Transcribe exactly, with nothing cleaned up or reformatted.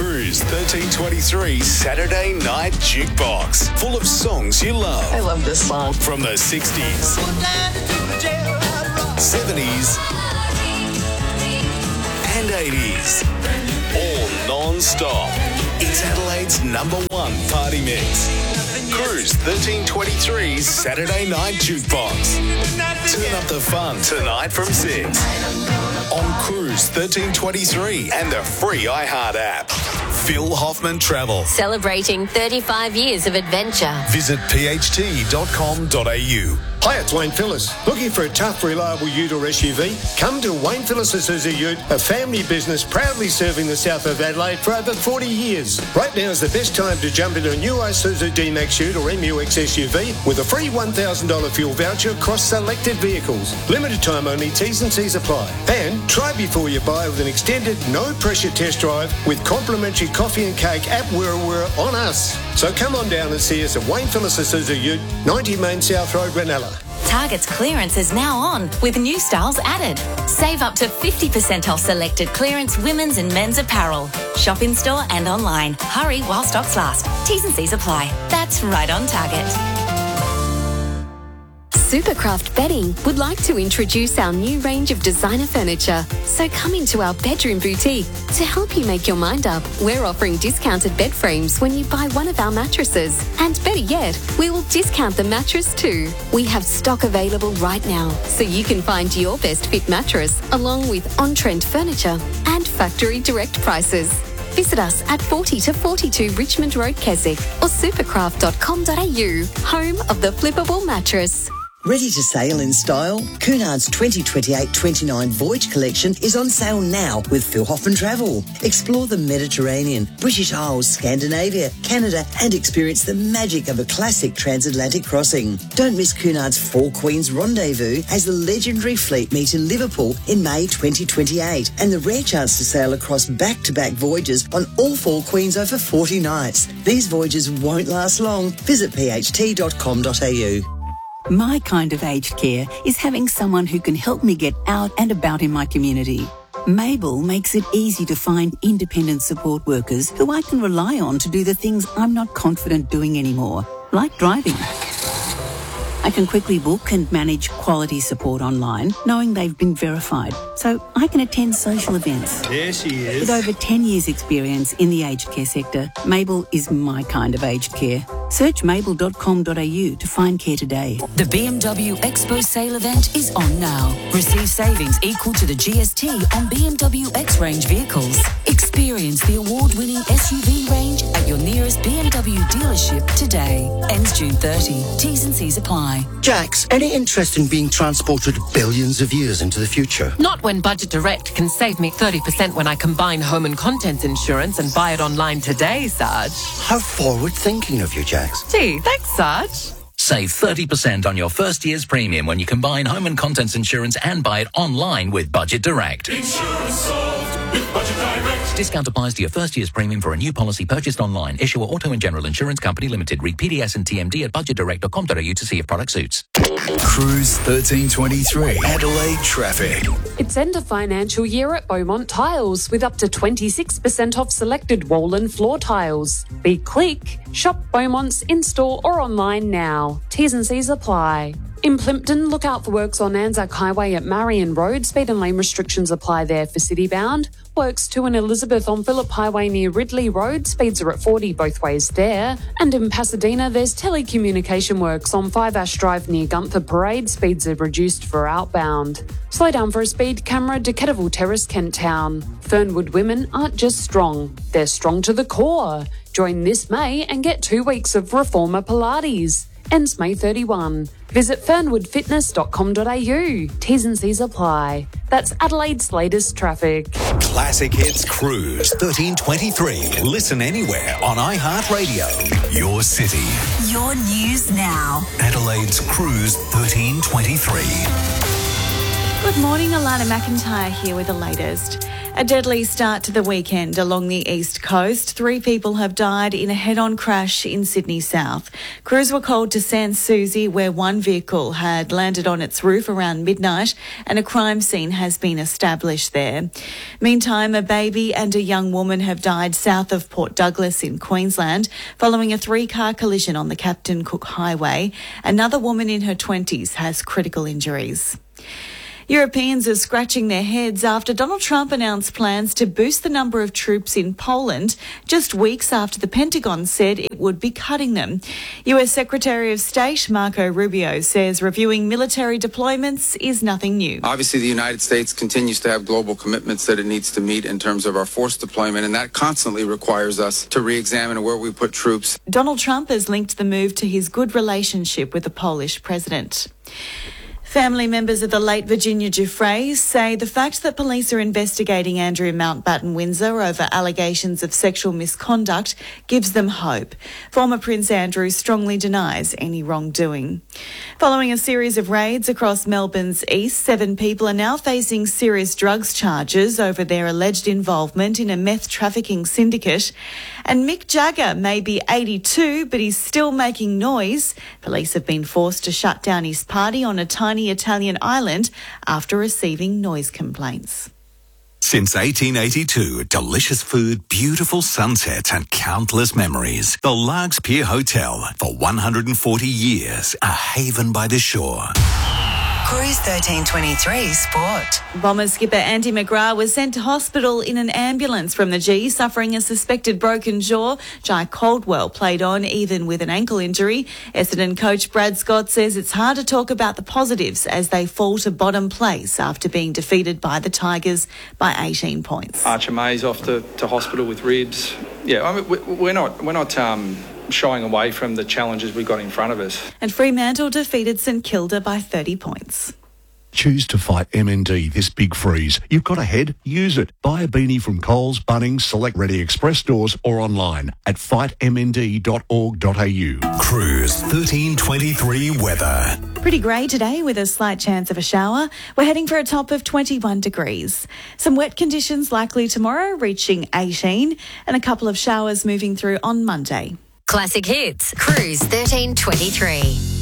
Cruise thirteen twenty-three Saturday Night Jukebox. Full of songs you love. I love this song. From the sixties, seventies, and eighties. All non-stop. It's Adelaide's number one party mix. Cruise thirteen twenty-three Saturday Night Jukebox. Turn up the fun tonight from six. On Cruise thirteen twenty-three and the free iHeart app. Phil Hoffman Travel. Celebrating thirty-five years of adventure. Visit p h t dot com dot a u. Hi, it's Wayne Phillips. Looking for a tough, reliable ute or S U V? Come to Wayne Phillips Isuzu Ute, a family business proudly serving the south of Adelaide for over forty years. Right now is the best time to jump into a new Isuzu D-Max Ute or M U X S U V with a free one thousand dollars fuel voucher across selected vehicles. Limited time only, T's and C's apply. And try before you buy with an extended, no-pressure test drive with complimentary coffee and cake at Wirra Wirra on us. So come on down and see us at Wayne Phillips Isuzu Ute, ninety Main South Road, Ranella. Target's clearance is now on with new styles added. Save up to fifty percent off selected clearance women's and men's apparel. Shop in store and online. Hurry while stocks last. T's and C's apply. That's right on Target. Supercraft Bedding would like to introduce our new range of designer furniture. So come into our bedroom boutique. To help you make your mind up, we're offering discounted bed frames when you buy one of our mattresses. And better yet, we will discount the mattress too. We have stock available right now, so you can find your best fit mattress along with on-trend furniture and factory direct prices. Visit us at forty to forty-two Richmond Road, Keswick or supercraft dot com dot a u, home of the flippable mattress. Ready to sail in style? Cunard's twenty twenty-eight twenty-nine Voyage Collection is on sale now with Phil Hoffman Travel. Explore the Mediterranean, British Isles, Scandinavia, Canada and experience the magic of a classic transatlantic crossing. Don't miss Cunard's Four Queens Rendezvous as the legendary fleet meet in Liverpool in May twenty twenty-eight and the rare chance to sail across back-to-back voyages on all Four Queens over forty nights. These voyages won't last long. Visit p h t dot com dot a u. My kind of aged care is having someone who can help me get out and about in my community. Mabel makes it easy to find independent support workers who I can rely on to do the things I'm not confident doing anymore, like driving. I can quickly book and manage quality support online, knowing they've been verified, so I can attend social events. There she is. With over ten years' experience in the aged care sector, Mabel is my kind of aged care. Search mabel dot com dot a u to find care today. The B M W Expo sale event is on now. Receive savings equal to the G S T on B M W X-Range vehicles. Experience the award-winning S U V range at your nearest B M W dealership today. Ends June thirtieth. T's and C's apply. Jax, any interest in being transported billions of years into the future? Not when Budget Direct can save me thirty percent when I combine home and contents insurance and buy it online today, Sarge. How forward-thinking of you, Jax. Gee, thanks, Sarge. Save thirty percent on your first year's premium when you combine home and contents insurance and buy it online with Budget Direct. Insurance solved with Budget Direct. Discount applies to your first year's premium for a new policy purchased online. Issuer Auto and General Insurance Company Limited. Read P D S and T M D at budget direct dot com dot a u to see if product suits. Cruise thirteen twenty-three Adelaide traffic. It's end of financial year at Beaumont Tiles with up to twenty-six percent off selected wall and floor tiles. Be quick. Shop Beaumont's in-store or online now. T's and C's apply. In Plympton, look out for works on Anzac Highway at Marion Road. Speed and lane restrictions apply there for city-bound. Works to and Elizabeth on Phillip Highway near Ridley Road. Speeds are at forty both ways there. And in Pasadena, there's telecommunication works on Five Ash Drive near Gunther Parade. Speeds are reduced for outbound. Slow down for a speed camera, Decataville Terrace, Kent Town. Fernwood women aren't just strong, they're strong to the core. Join this May and get two weeks of Reformer Pilates. Ends May thirty-first. Visit fernwood fitness dot com dot a u. T's and C's apply. That's Adelaide's latest traffic. Classic Hits Cruise thirteen twenty-three. Listen anywhere on iHeartRadio. Your city. Your news now. Adelaide's Cruise thirteen twenty-three. Good morning, Alana McIntyre here with the latest. A deadly start to the weekend along the east coast. Three people have died in a head-on crash in Sydney South. Crews were called to Sans Souci, where one vehicle had landed on its roof around midnight and a crime scene has been established there. Meantime, a baby and a young woman have died south of Port Douglas in Queensland following a three-car collision on the Captain Cook Highway. Another woman in her twenties has critical injuries. Europeans are scratching their heads after Donald Trump announced plans to boost the number of troops in Poland just weeks after the Pentagon said it would be cutting them. U S Secretary of State Marco Rubio says reviewing military deployments is nothing new. Obviously, the United States continues to have global commitments that it needs to meet in terms of our force deployment, and that constantly requires us to re-examine where we put troops. Donald Trump has linked the move to his good relationship with the Polish president. Family members of the late Virginia Giuffre say the fact that police are investigating Andrew Mountbatten Windsor over allegations of sexual misconduct gives them hope. Former Prince Andrew strongly denies any wrongdoing. Following a series of raids across Melbourne's east, seven people are now facing serious drugs charges over their alleged involvement in a meth trafficking syndicate. And Mick Jagger may be eighty-two, but he's still making noise. Police have been forced to shut down his party on a tiny Italian island after receiving noise complaints. Since eighteen eighty-two, delicious food, beautiful sunsets and countless memories. The Largs Pier Hotel, for one hundred forty years, a haven by the shore. Cruise thirteen twenty-three Sport. Bomber skipper Andy McGrath was sent to hospital in an ambulance from the G, suffering a suspected broken jaw. Jai Caldwell played on even with an ankle injury. Essendon coach Brad Scott says it's hard to talk about the positives as they fall to bottom place after being defeated by the Tigers by eighteen points. Archer May's off to, to hospital with ribs. Yeah, I mean, we're not, we're not um, shying away from the challenges we've got in front of us. And Fremantle defeated St Kilda by thirty points. Choose to fight M N D this big freeze. You've got a head, use it. Buy a beanie from Coles, Bunnings, Select Ready Express stores or online at fight m n d dot org dot a u. Cruise thirteen twenty-three weather. Pretty grey today with a slight chance of a shower. We're heading for a top of twenty-one degrees. Some wet conditions likely tomorrow, reaching eighteen, and a couple of showers moving through on Monday. Classic Hits, Cruise thirteen twenty-three.